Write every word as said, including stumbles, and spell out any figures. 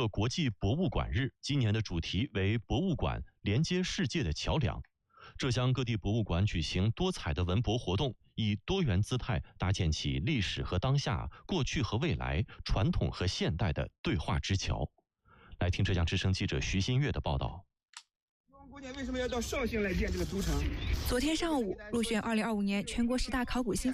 设国际博物馆日，今年的主题为博物馆连接世界的桥梁。浙江各地博物馆举行多彩的文博活动，以多元姿态搭建起历史和当下、过去和未来、传统和现代的对话之桥。来听浙江之声记者徐新月的报道。 国家为什么要到绍兴来建这个都城？ 昨天上午，入选二零二五年全国十大考古新